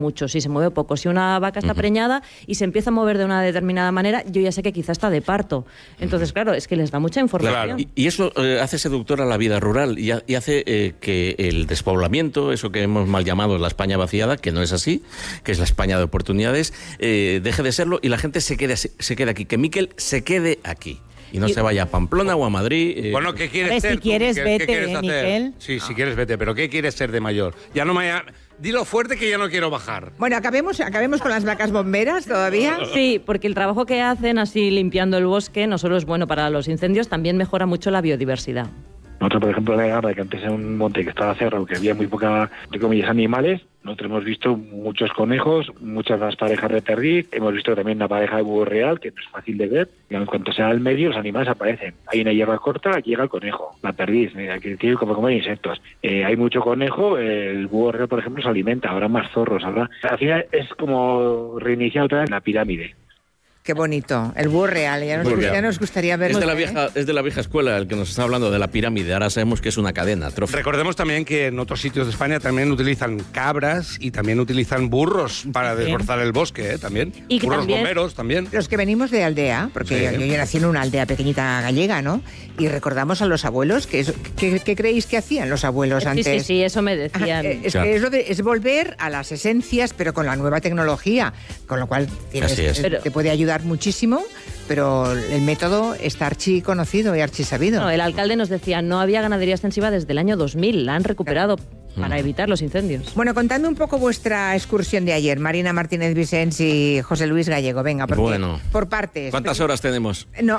mucho, si se mueve poco. Si una vaca está preñada y se empieza a mover de una determinada manera, yo ya sé que quizá está de parto. Entonces, claro, es que les da mucha información. Claro. Y eso hace seductora la vida rural y hace que el despoblamiento, eso que hemos mal llamado la España vaciada, que no es así, que es la España de oportunidades, deje de serlo y la gente se quede aquí. Que Miquel se quede aquí. Y no se vaya a Pamplona o a Madrid. Bueno, ¿qué quieres ser? Si quieres, vete, ¿qué quieres hacer? Miquel. Sí, si quieres, vete. Pero ¿qué quieres ser de mayor? Ya no me... Dilo fuerte que ya no quiero bajar. Bueno, acabemos con las vacas bomberas todavía. Sí, porque el trabajo que hacen así limpiando el bosque no solo es bueno para los incendios, también mejora mucho la biodiversidad. Nosotros, por ejemplo, en Garra, que antes era un monte que estaba cerrado, que había muy poca, de comillas, animales, nosotros hemos visto muchos conejos, muchas más parejas de perdiz, hemos visto también una pareja de búho real, que no es fácil de ver, y en cuanto sea al medio, los animales aparecen. Hay una hierba corta, aquí llega el conejo, la perdiz, aquí tiene como comer insectos. Hay mucho conejo, el búho real, por ejemplo, se alimenta, habrá más zorros, habrá... Al final es como reiniciar otra vez la pirámide. Qué bonito, el búho real, ya nos gustaría verlo. Es de la vieja escuela el que nos está hablando de la pirámide, ahora sabemos que es una cadena. Recordemos también que en otros sitios de España también utilizan cabras y también utilizan burros para desbrozar el bosque, también. Y que burros también, bomberos también. Los que venimos de aldea, porque yo nací en una aldea pequeñita gallega, ¿no? Y recordamos a los abuelos, ¿qué creéis que hacían los abuelos antes? Sí, eso me decían. Es volver a las esencias, pero con la nueva tecnología, con lo cual te puede ayudar muchísimo, pero el método está archiconocido y archisabido. No, el alcalde nos decía, no había ganadería extensiva desde el año 2000, la han recuperado para evitar los incendios. Bueno, contadme un poco vuestra excursión de ayer, Marina Martínez Vicens y José Luis Gallego. Venga, por partes. ¿Cuántas horas tenemos? No.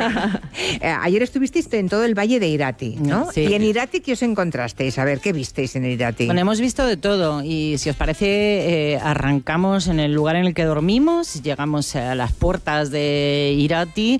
Ayer estuvisteis en todo el Valle de Irati, ¿no? Sí. ¿Y en Irati qué os encontrasteis? A ver, ¿qué visteis en Irati? Bueno, hemos visto de todo y si os parece, arrancamos en el lugar en el que dormimos, llegamos a las puertas de Irati,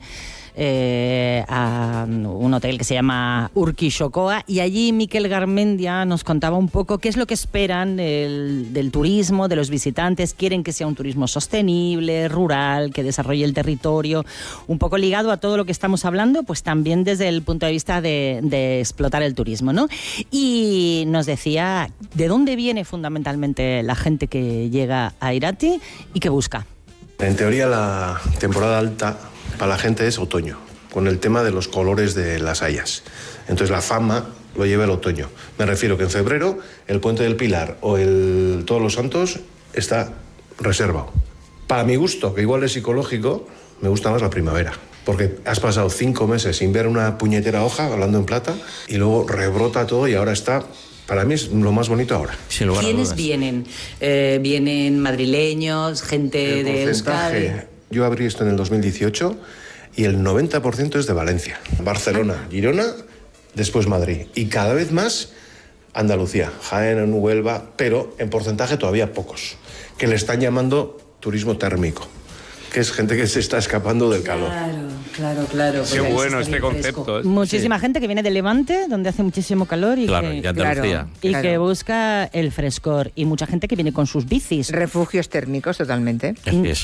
a un hotel que se llama Urquijocoa, y allí Miquel Garmendia nos contaba un poco qué es lo que esperan del turismo, de los visitantes. Quieren que sea un turismo sostenible, rural, que desarrolle el territorio, un poco ligado a todo lo que estamos hablando, pues también desde el punto de vista de explotar el turismo, ¿no? Y nos decía de dónde viene fundamentalmente la gente que llega a Irati y qué busca. En teoría la temporada alta para la gente es otoño, con el tema de los colores de las hayas. Entonces la fama lo lleva el otoño. Me refiero que en febrero el Puente del Pilar o el Todos los Santos está reservado. Para mi gusto, que igual es psicológico, me gusta más la primavera. Porque has pasado 5 meses sin ver una puñetera hoja, hablando en plata, y luego rebrota todo y ahora está... Para mí es lo más bonito ahora. ¿Quiénes vienen? ¿Vienen madrileños, gente de Euskadi? Yo abrí esto en el 2018 y el 90% es de Valencia. Barcelona, Girona, después Madrid. Y cada vez más Andalucía, Jaén, Huelva, pero en porcentaje todavía pocos, que le están llamando turismo térmico, que es gente que se está escapando del calor. Claro. Qué bueno este concepto. Muchísima gente que viene de Levante, donde hace muchísimo calor y que busca el frescor. Y mucha gente que viene con sus bicis. Refugios térmicos, totalmente.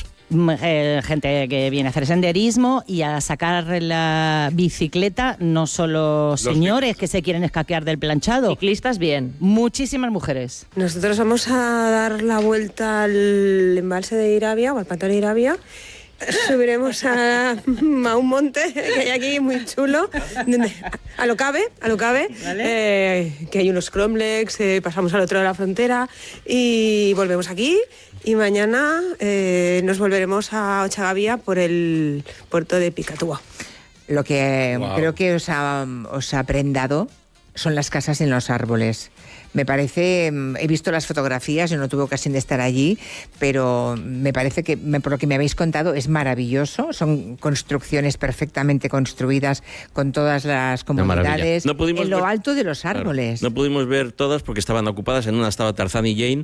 Gente que viene a hacer senderismo y a sacar la bicicleta, no solo señores que se quieren escaquear del planchado. Ciclistas bien. Muchísimas mujeres. Nosotros vamos a dar la vuelta al embalse de Irabia o al pantano de Irabia. Subiremos a un monte que hay aquí muy chulo, a lo cabe, ¿vale? Que hay unos cromlex, pasamos al otro de la frontera y volvemos aquí. Y mañana nos volveremos a Ochagavía por el puerto de Picatúa. Lo que creo que os ha prendado son las casas en los árboles. Me parece, he visto las fotografías, yo no tuve ocasión de estar allí, pero me parece que, por lo que me habéis contado, es maravilloso. Son construcciones perfectamente construidas con todas las comunidades en lo alto de los árboles. Claro, no pudimos ver todas porque estaban ocupadas. En una estaba Tarzán y Jane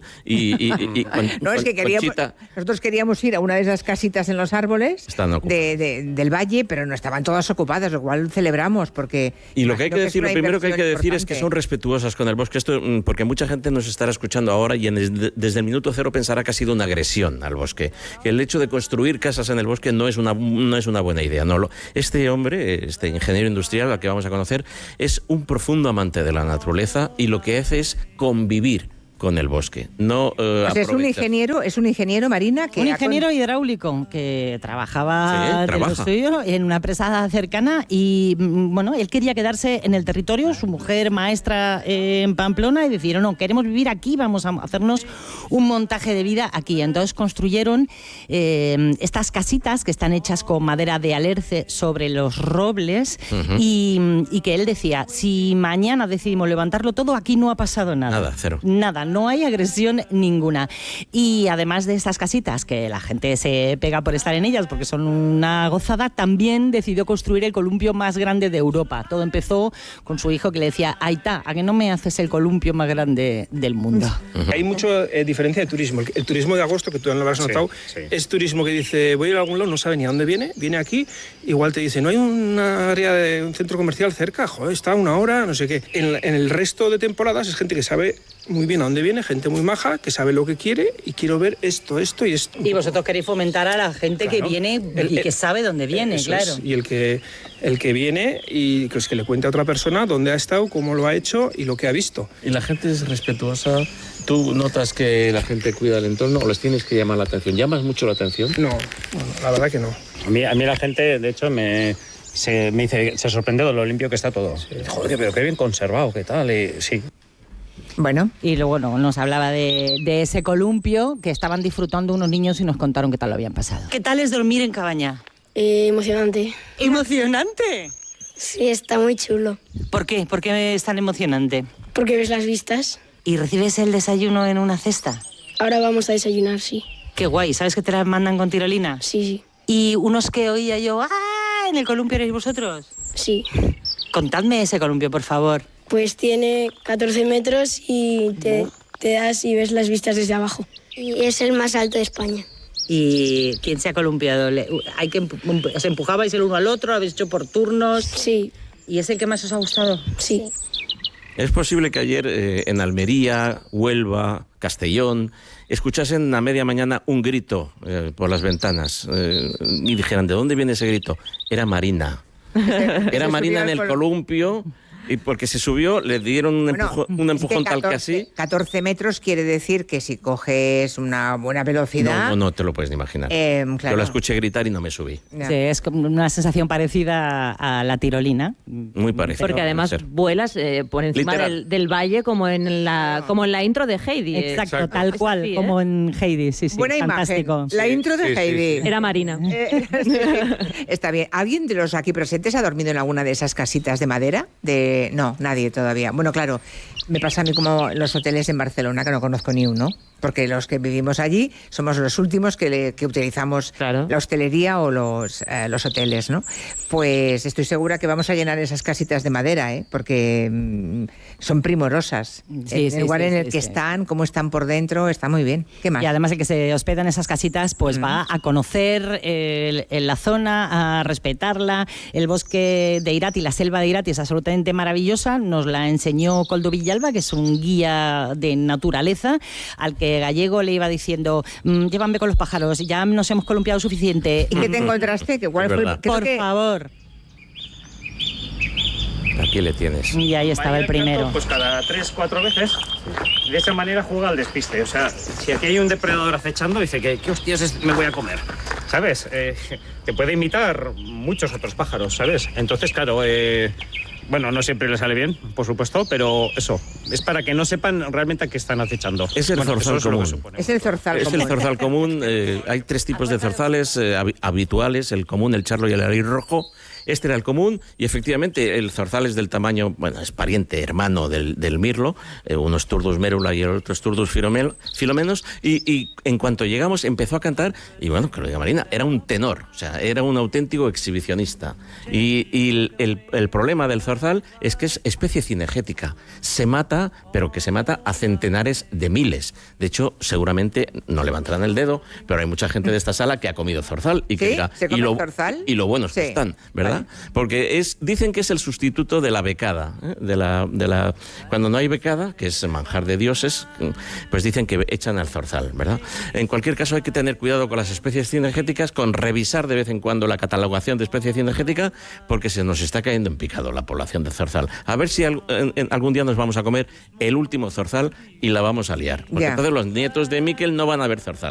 nosotros queríamos ir a una de esas casitas en los árboles del valle, pero no estaban todas ocupadas, lo cual celebramos porque... Y lo que hay que decir, lo primero que hay que decir es que son respetuosas con el bosque. Esto, porque mucha gente nos estará escuchando ahora y desde el minuto cero pensará que ha sido una agresión al bosque. Que el hecho de construir casas en el bosque no es una buena idea. No, este hombre, este ingeniero industrial al que vamos a conocer, es un profundo amante de la naturaleza y lo que hace es convivir con el bosque. No Pues es un ingeniero, Marina, que un ingeniero hidráulico que trabajaba de lo suyo en una empresa cercana y bueno, él quería quedarse en el territorio, su mujer maestra en Pamplona, y decidieron, no, queremos vivir aquí, vamos a hacernos un montaje de vida aquí. Entonces construyeron estas casitas que están hechas con madera de alerce sobre los robles y que él decía, si mañana decidimos levantarlo todo, aquí no ha pasado nada. Nada, cero. Nada, no hay agresión ninguna. Y además de estas casitas, que la gente se pega por estar en ellas porque son una gozada, también decidió construir el columpio más grande de Europa. Todo empezó con su hijo que le decía, Aita, ¿a que no me haces el columpio más grande del mundo? Hay mucha diferencia de turismo. El turismo de agosto, que tú no lo habrás notado, es turismo que dice, voy a ir a algún lado, no sabe ni a dónde viene aquí, igual te dice, no hay una área de un centro comercial cerca, joder, está a 1 hora, no sé qué. En el resto de temporadas es gente que sabe muy bien a dónde viene, gente muy maja, que sabe lo que quiere y quiero ver esto y esto. Y vosotros queréis fomentar a la gente que viene y que sabe dónde viene, claro. Y el que viene y pues, que le cuente a otra persona dónde ha estado, cómo lo ha hecho y lo que ha visto. ¿Y la gente es respetuosa? ¿Tú notas que la gente cuida el entorno o les tienes que llamar la atención? ¿Llamas mucho la atención? No, la verdad que no. A mí la gente, de hecho, se sorprende de lo limpio que está todo. Sí. Joder, pero qué bien conservado, qué tal, sí. Bueno. Y luego nos hablaba de ese columpio que estaban disfrutando unos niños y nos contaron qué tal lo habían pasado. ¿Qué tal es dormir en cabaña? Emocionante. ¿Emocionante? Sí, está muy chulo. ¿Por qué? ¿Por qué es tan emocionante? Porque ves las vistas. ¿Y recibes el desayuno en una cesta? Ahora vamos a desayunar, sí. Qué guay. ¿Sabes que te las mandan con tirolina? Sí. ¿Y unos que oía yo, en el columpio erais vosotros? Sí. Contadme ese columpio, por favor. Pues tiene 14 metros y te das y ves las vistas desde abajo. Y es el más alto de España. ¿Y quién se ha columpiado? ¿Os empujabais el uno al otro? ¿Habéis hecho por turnos? Sí. ¿Y es el que más os ha gustado? Sí. Es posible que ayer en Almería, Huelva, Castellón, escuchasen a media mañana un grito por las ventanas y dijeran, ¿de dónde viene ese grito? Era Marina. Era Marina en el columpio. Y porque se subió, le dieron un empujón tal que así. 14 metros quiere decir que si coges una buena velocidad... No te lo puedes ni imaginar. Claro. Yo la escuché gritar y no me subí. No. Sí, es como una sensación parecida a la tirolina. Muy parecida. Porque además vuelas por encima del valle como en la intro de Heidi. Exacto, tal cual, así, como en Heidi. Sí, buena fantástico. Imagen. La intro de Heidi. Sí. Era Marina. Está bien. ¿Alguien de los aquí presentes ha dormido en alguna de esas casitas de madera? No, nadie todavía. Bueno, claro, me pasa a mí como los hoteles en Barcelona, que no conozco ni uno, porque los que vivimos allí somos los últimos que utilizamos la hostelería o los hoteles, ¿no? Pues estoy segura que vamos a llenar esas casitas de madera, porque son primorosas. El lugar en el que están, cómo están por dentro, está muy bien. ¿Qué más? Y además el que se hospeda en esas casitas, pues va a conocer la zona, a respetarla. El bosque de Irati, la selva de Irati es absolutamente maravillosa. Nos la enseñó Koldo Villalba, que es un guía de naturaleza, al que Gallego le iba diciendo, llévame con los pájaros, ya nos hemos columpiado suficiente. ¿Y qué te encontraste? ¿Cuál fue? Por favor. Aquí le tienes. Y ahí estaba el primero. Pues cada 3-4 veces, de esa manera juega al despiste. O sea, si aquí hay un depredador acechando, dice que ¿qué hostias me voy a comer? ¿Sabes? Que puede imitar muchos otros pájaros, ¿sabes? Entonces, claro, bueno, no siempre le sale bien, por supuesto, pero eso, es para que no sepan realmente a qué están acechando. Es el zorzal común. Es el zorzal común. Es el zorzal común. Hay 3 tipos de zorzales habituales, el común, el charlo y el arilrojo. Este era el común y efectivamente el zorzal es del tamaño, bueno, es pariente, hermano del mirlo, uno es Turdus merula y el otro es Turdus filomenos, y en cuanto llegamos empezó a cantar, y bueno, que lo diga Marina, era un tenor, o sea, era un auténtico exhibicionista. Y el problema del zorzal es que es especie cinegética, se mata, pero que se mata a centenares de miles. De hecho, seguramente no levantarán el dedo, pero hay mucha gente de esta sala que ha comido zorzal y que ¿Sí? dirá, ¿Se come zorzal? Y lo buenos que están, ¿verdad? ¿verdad? Porque dicen que es el sustituto de la becada, ¿eh? Cuando no hay becada, que es manjar de dioses, pues dicen que echan al zorzal, ¿verdad? En cualquier caso hay que tener cuidado con las especies cinegéticas, con revisar de vez en cuando la catalogación de especie cinegética, porque se nos está cayendo en picado la población de zorzal. A ver si algún día nos vamos a comer el último zorzal y la vamos a liar. Porque entonces los nietos de Miquel no van a ver zorzal.